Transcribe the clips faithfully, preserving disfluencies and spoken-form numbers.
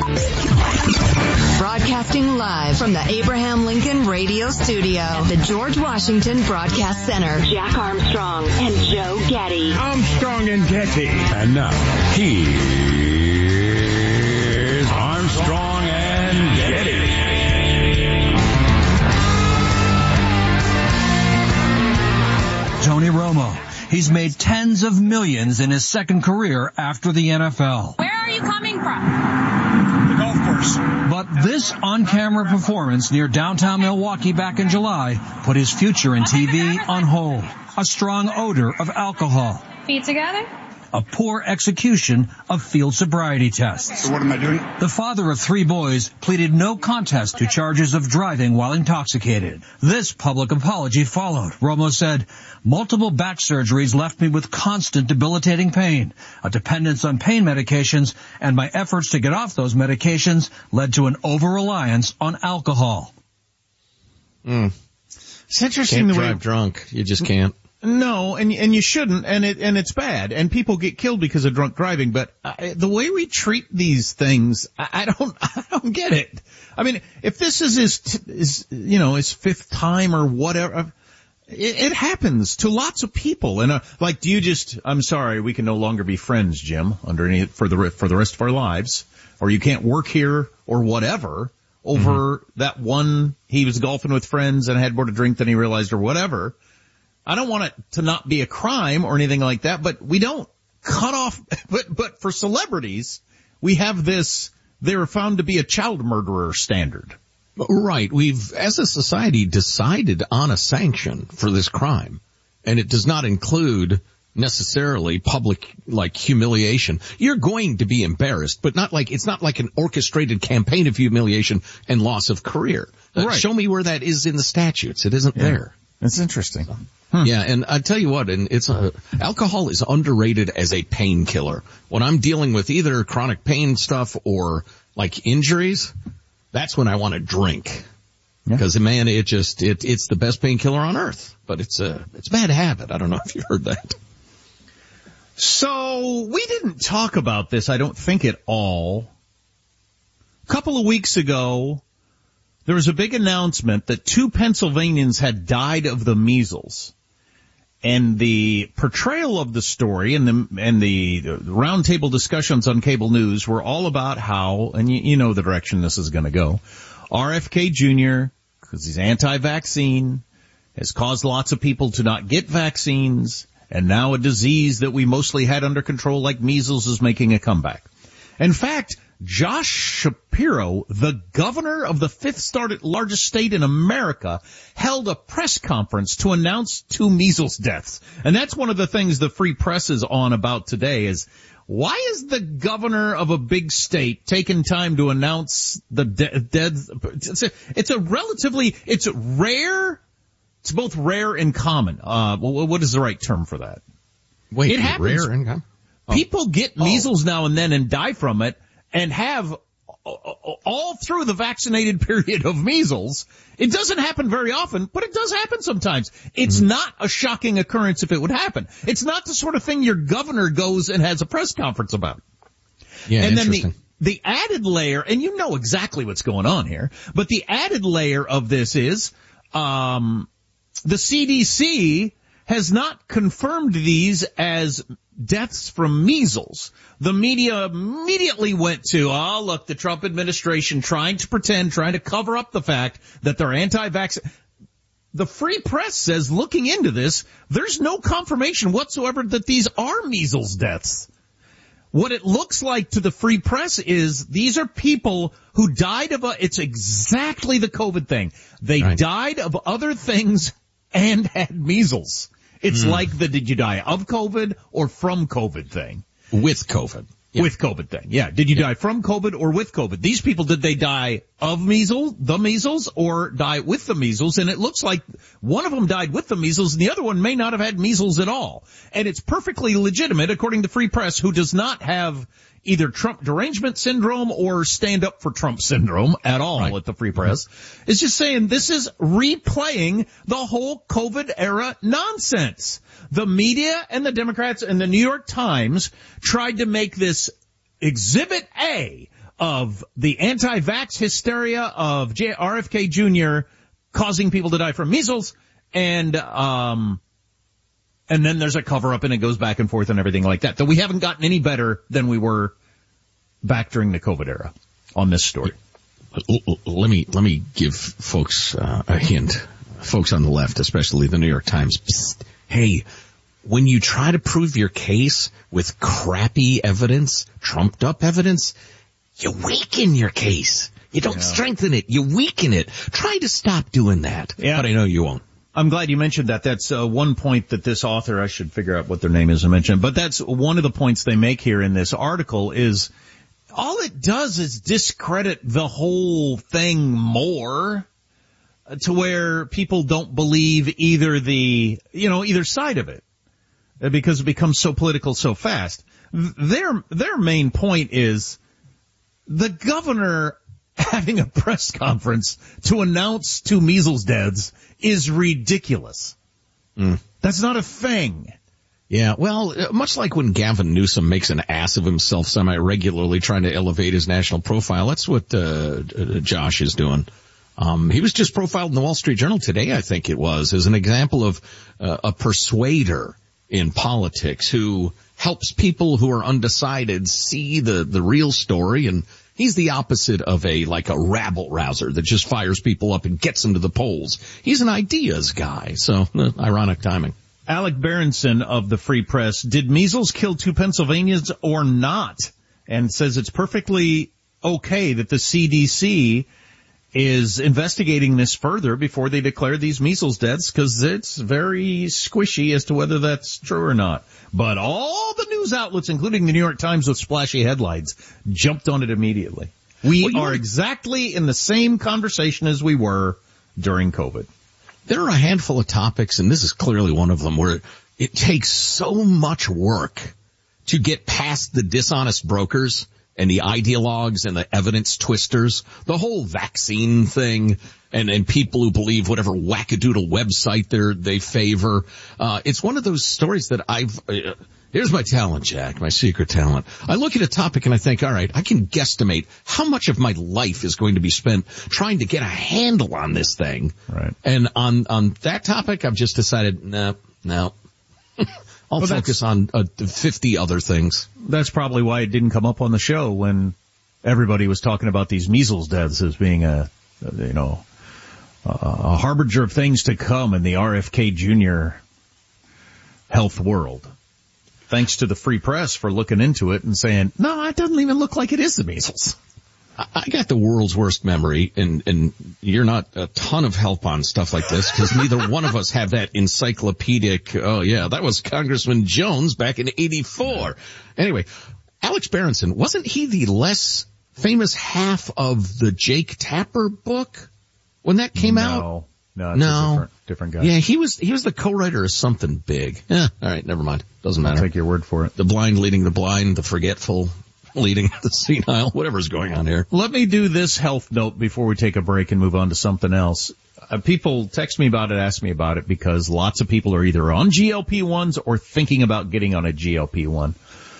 Broadcasting live from the Abraham Lincoln Radio Studio at the George Washington Broadcast Center. Jack Armstrong and Joe Getty. Armstrong and Getty. And now, here's Armstrong and Getty. Tony Romo. He's made tens of millions in his second career after the N F L. Where are you coming from? The golf course. But this on-camera performance near downtown Milwaukee back in July put his future in T V on hold. A strong odor of alcohol. Feet together? A poor execution of field sobriety tests. So what am I doing? The father of three boys pleaded no contest to charges of driving while intoxicated. This public apology followed. Romo said, multiple back surgeries left me with constant debilitating pain, a dependence on pain medications, and my efforts to get off those medications led to an over-reliance on alcohol. Mm. It's interesting Can't the drive way... drunk. You just can't. No, and and you shouldn't, and it and it's bad, and people get killed because of drunk driving. But I, the way we treat these things, I, I don't, I don't get it. I mean, if this is his, t- his you know, his fifth time or whatever, it, it happens to lots of people. And uh, like, do you just? I'm sorry, we can no longer be friends, Jim, under any for the for the rest of our lives, or you can't work here or whatever over mm-hmm. that one. He was golfing with friends and had more to drink than he realized, or whatever. I don't want it to not be a crime or anything like that, but we don't cut off, but, but for celebrities, we have this, they're found to be a child murderer standard. Right. We've, as a society, decided on a sanction for this crime, and it does not include necessarily public, like, humiliation. You're going to be embarrassed, but not like, it's not like an orchestrated campaign of humiliation and loss of career. Uh, right. Show me where that is in the statutes. It isn't yeah. there. That's interesting. So. Hmm. Yeah, and I tell you what, and it's a, alcohol is underrated as a painkiller. When I'm dealing with either chronic pain stuff or like injuries, that's when I want to drink. Because yeah. man, it just it it's the best painkiller on earth. But it's a it's a bad habit. I don't know if you heard that. So we didn't talk about this, I don't think, at all. A couple of weeks ago, there was a big announcement that two Pennsylvanians had died of the measles. And the portrayal of the story and the and the, the roundtable discussions on cable news were all about how, and you, you know the direction this is going to go, R F K Junior, because he's anti-vaccine, has caused lots of people to not get vaccines, and now a disease that we mostly had under control like measles is making a comeback. In fact, Josh Shapiro, the governor of the fifth star- largest state in America, held a press conference to announce two measles deaths. And that's one of the things the Free Press is on about today is, why is the governor of a big state taking time to announce the de- deaths? It's a, it's a relatively, it's rare, it's both rare and common. Uh, what is the right term for that? Wait, it happens. Rare and common? Oh. People get measles oh. now and then and die from it. And have all through the vaccinated period of measles. It doesn't happen very often, but it does happen sometimes. It's mm-hmm. not a shocking occurrence if it would happen. It's not the sort of thing your governor goes and has a press conference about. Yeah, and then interesting. the, the added layer, and you know exactly what's going on here, but the added layer of this is, um, the C D C has not confirmed these as deaths from measles. The media immediately went to, oh, look, the Trump administration trying to pretend, trying to cover up the fact that they're anti-vaccine. The Free Press says, looking into this, there's no confirmation whatsoever that these are measles deaths. What it looks like to the Free Press is these are people who died of a, it's exactly the COVID thing. They right. died of other things and had measles. It's mm. like the did you die of COVID or from COVID thing. With COVID. Yeah. With COVID thing. Yeah. Did you yeah. die from COVID or with COVID? These people, did they die of measles, the measles, or die with the measles? And it looks like one of them died with the measles and the other one may not have had measles at all. And it's perfectly legitimate, according to Free Press, who does not have either Trump derangement syndrome or stand up for Trump syndrome at all right. at the Free Press. Mm-hmm. It's just saying this is replaying the whole COVID era nonsense. The media and the Democrats and the New York Times tried to make this Exhibit A of the anti-vax hysteria of J- R F K Junior causing people to die from measles, and um, and then there's a cover-up, and it goes back and forth and everything like that. That we haven't gotten any better than we were back during the COVID era on this story. Let me let me give folks uh, a hint. Folks on the left, especially the New York Times. Psst, hey, when you try to prove your case with crappy evidence, trumped up evidence, you weaken your case. You don't yeah. strengthen it. You weaken it. Try to stop doing that. Yeah. But I know you won't. I'm glad you mentioned that. That's uh, one point that this author, I should figure out what their name is and mention, but that's one of the points they make here in this article is all it does is discredit the whole thing more to where people don't believe either the, you know, either side of it because it becomes so political so fast. Their, their main point is the governor having a press conference to announce two measles deaths is ridiculous. Mm. That's not a thing. Yeah, well, much like when Gavin Newsom makes an ass of himself semi-regularly trying to elevate his national profile, that's what uh, Josh is doing. Um, he was just profiled in the Wall Street Journal today, I think it was, as an example of uh, a persuader in politics who helps people who are undecided see the, the real story, and he's the opposite of a, like a rabble-rouser that just fires people up and gets them to the polls. He's an ideas guy, so uh, ironic timing. Alec Berenson of the Free Press, did measles kill two Pennsylvanians or not? And says it's perfectly okay that the C D C is investigating this further before they declare these measles deaths, because it's very squishy as to whether that's true or not. But all the news outlets, including the New York Times with splashy headlines, jumped on it immediately. We well, are exactly in the same conversation as we were during COVID. There are a handful of topics, and this is clearly one of them, where it takes so much work to get past the dishonest brokers and the ideologues and the evidence twisters, the whole vaccine thing, and, and people who believe whatever wackadoodle website they they favor. Uh, it's one of those stories that I've, uh, here's my talent, Jack, my secret talent. I look at a topic and I think, all right, I can guesstimate how much of my life is going to be spent trying to get a handle on this thing. Right. And on, on that topic, I've just decided, no, no. I'll well, focus on uh, fifty other things. That's probably why it didn't come up on the show when everybody was talking about these measles deaths as being a, you know, a harbinger of things to come in the R F K Junior health world. Thanks to the Free Press for looking into it and saying, no, it doesn't even look like it is the measles. I got the world's worst memory, and, and you're not a ton of help on stuff like this because neither one of us have that encyclopedic, oh yeah, that was Congressman Jones back in eighty-four. Anyway, Alex Berenson, wasn't he the less famous half of the Jake Tapper book when that came no, out? No, no, a different, different guy. Yeah, he was, he was the co-writer of something big. Eh, alright, never mind. Doesn't matter. I'll take your word for it. The blind leading the blind, the forgetful leading the senile, whatever's going on here. Let me do this health note before we take a break and move on to something else. Uh, people text me about it, ask me about it, because lots of people are either on G L P ones or thinking about getting on a G L P one.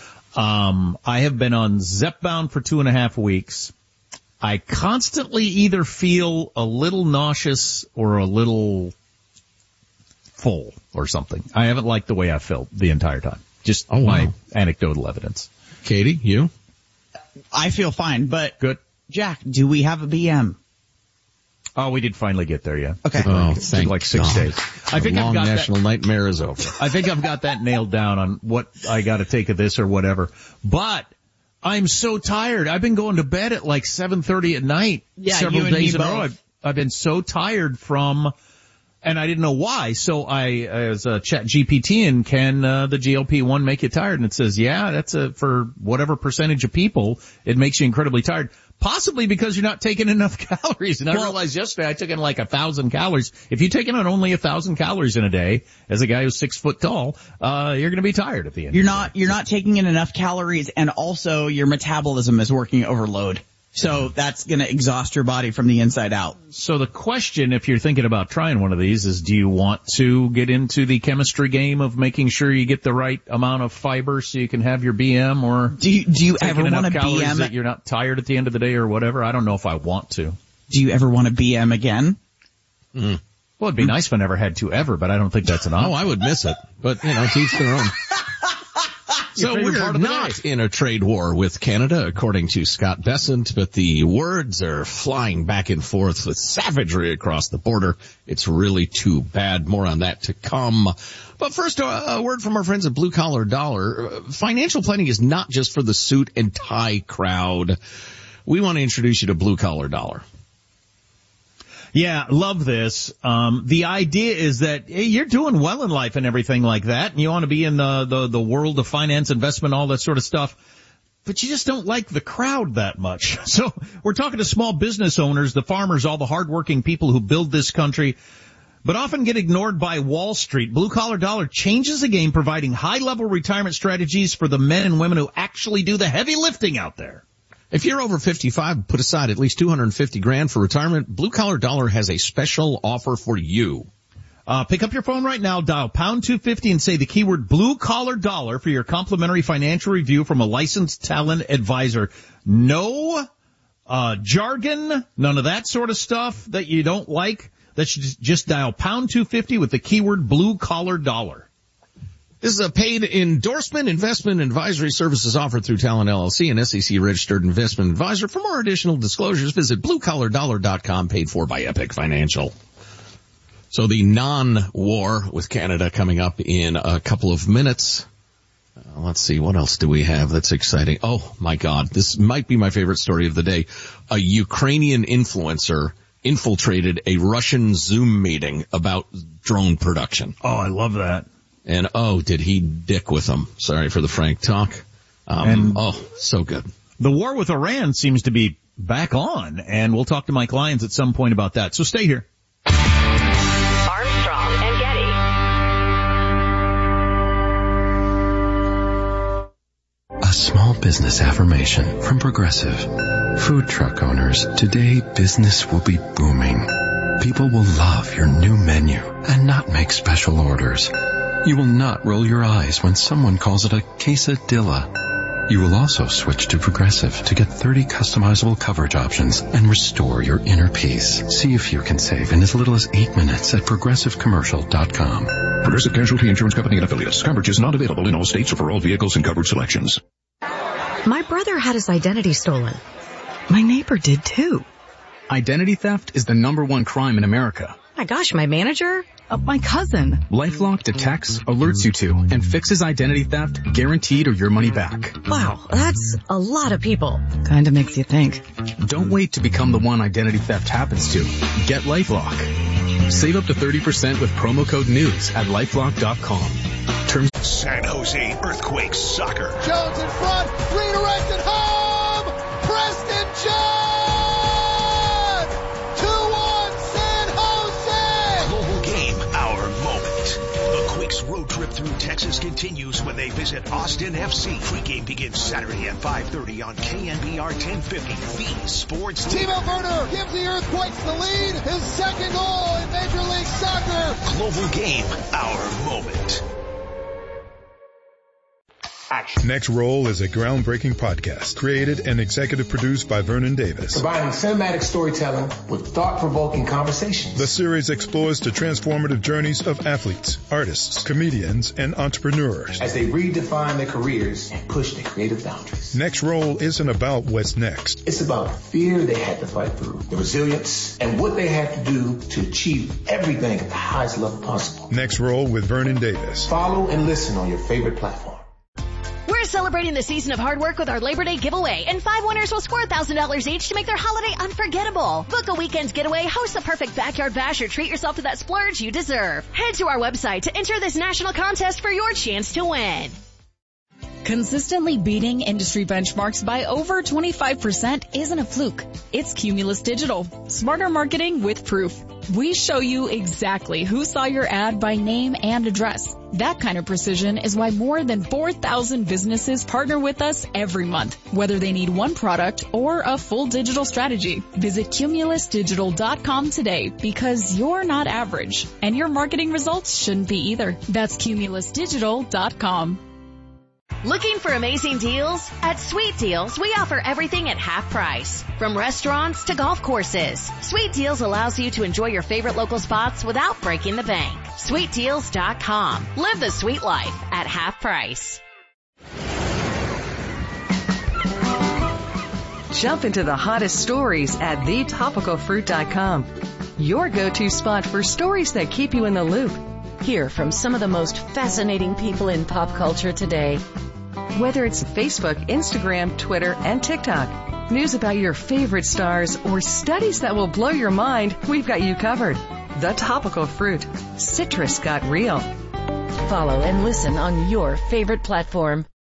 Um, I have been on Zepbound for two and a half weeks. I constantly either feel a little nauseous or a little full or something. I haven't liked the way I felt the entire time. Just oh, wow. my anecdotal evidence. Katie, you? I feel fine, but good. Jack, do we have a B M? Oh, we did finally get there, yeah. Okay. Oh, thank like six God. days. I think the long I've got national that, nightmare is over. I think I've got that nailed down on what I got to take of this or whatever. But I'm so tired. I've been going to bed at like seven thirty at night yeah, several you and days me in a row. both. I've, I've been so tired from, and I didn't know why. So I, as a chat G P T, and can uh, the G L P one make you tired? And it says, yeah, that's a, for whatever percentage of people, it makes you incredibly tired. Possibly because you're not taking enough calories. And I well, realized yesterday I took in like a thousand calories. If you take in on only a thousand calories in a day, as a guy who's six foot tall, uh, you're going to be tired at the end. You're of not, the day. you're not taking in enough calories, and also your metabolism is working overload. So that's going to exhaust your body from the inside out. So the question, if you're thinking about trying one of these, is do you want to get into the chemistry game of making sure you get the right amount of fiber so you can have your B M, or do you, do you ever want to B M that you're not tired at the end of the day or whatever? I don't know if I want to. Do you ever want to B M again? Mm. Well, it'd be nice if I never had to ever, but I don't think that's an option. Oh, I would miss it. But, you know, to each their own. So we're not in a trade war with Canada, according to Scott Bessent, but the words are flying back and forth with savagery across the border. It's really too bad. More on that to come. But first, a word from our friends at Blue Collar Dollar. Financial planning is not just for the suit and tie crowd. We want to introduce you to Blue Collar Dollar. Yeah, love this. Um, the idea is that hey, you're doing well in life and everything like that, and you want to be in the, the, the world of finance, investment, all that sort of stuff, but you just don't like the crowd that much. So we're talking to small business owners, the farmers, all the hardworking people who build this country, but often get ignored by Wall Street. Blue Collar Dollar changes the game, providing high-level retirement strategies for the men and women who actually do the heavy lifting out there. If you're over fifty-five, put aside at least two hundred fifty grand for retirement, Blue Collar Dollar has a special offer for you. Uh, pick up your phone right now, dial pound two fifty and say the keyword Blue Collar Dollar for your complimentary financial review from a licensed talent advisor. No, uh, jargon, none of that sort of stuff that you don't like. That's just, just dial pound two fifty with the keyword Blue Collar Dollar. This is a paid endorsement. Investment advisory services offered through Talent L L C, an S E C registered investment advisor. For more additional disclosures, visit blue collar dollar dot com, paid for by Epic Financial. So the non-war with Canada coming up in a couple of minutes. Uh, let's see, what else do we have that's exciting? Oh my God, this might be my favorite story of the day. A Ukrainian influencer infiltrated a Russian Zoom meeting about drone production. Oh, I love that. And, oh, did he dick with them? Sorry for the frank talk. Um, and oh, so good. The war with Iran seems to be back on, and we'll talk to Mike Lyons at some point about that. So stay here. Armstrong and Getty. A small business affirmation from Progressive. Food truck owners, today business will be booming. People will love your new menu and not make special orders. You will not roll your eyes when someone calls it a quesadilla. You will also switch to Progressive to get thirty customizable coverage options and restore your inner peace. See if you can save in as little as eight minutes at progressive commercial dot com. Progressive Casualty Insurance Company and Affiliates. Coverage is not available in all states or for all vehicles and coverage selections. My brother had his identity stolen. My neighbor did too. Identity theft is the number one crime in America. My gosh, my manager? Uh, my cousin. LifeLock detects, alerts you to, and fixes identity theft, guaranteed or your money back. Wow, that's a lot of people. Kinda makes you think. Don't wait to become the one identity theft happens to. Get LifeLock. Save up to thirty percent with promo code NEWS at lifelock dot com. Terms. San Jose Earthquakes soccer. Jones in front, redirected home! Preston Jones! Road trip through Texas continues when they visit Austin F C. Pre-game begins Saturday at five thirty on K N B R ten fifty. The Sports. Timo Werner gives the Earthquakes the lead. His second goal in Major League Soccer. Global Game, our moment. Action. Next Roll is a groundbreaking podcast created and executive produced by Vernon Davis. Combining cinematic storytelling with thought-provoking conversations. The series explores the transformative journeys of athletes, artists, comedians, and entrepreneurs as they redefine their careers and push their creative boundaries. Next Roll isn't about what's next. It's about the fear they had to fight through, the resilience, and what they had to do to achieve everything at the highest level possible. Next Roll with Vernon Davis. Follow and listen on your favorite platform. We're celebrating the season of hard work with our Labor Day giveaway, and five winners will score one thousand dollars each to make their holiday unforgettable. Book a weekend's getaway, host the perfect backyard bash, or treat yourself to that splurge you deserve. Head to our website to enter this national contest for your chance to win. Consistently beating industry benchmarks by over twenty-five percent isn't a fluke. It's Cumulus Digital. Smarter marketing with proof. We show you exactly who saw your ad by name and address. That kind of precision is why more than four thousand businesses partner with us every month, whether they need one product or a full digital strategy. Visit Cumulus Digital dot com today because you're not average, and your marketing results shouldn't be either. That's Cumulus Digital dot com. Looking for amazing deals? At Sweet Deals, we offer everything at half price. From restaurants to golf courses, Sweet Deals allows you to enjoy your favorite local spots without breaking the bank. Sweet Deals dot com. Live the sweet life at half price. Jump into the hottest stories at the topical fruit dot com. Your go-to spot for stories that keep you in the loop. Hear from some of the most fascinating people in pop culture today. Whether it's Facebook, Instagram, Twitter, and TikTok, news about your favorite stars, or studies that will blow your mind, we've got you covered. The Topical Fruit. Citrus got real. Follow and listen on your favorite platform.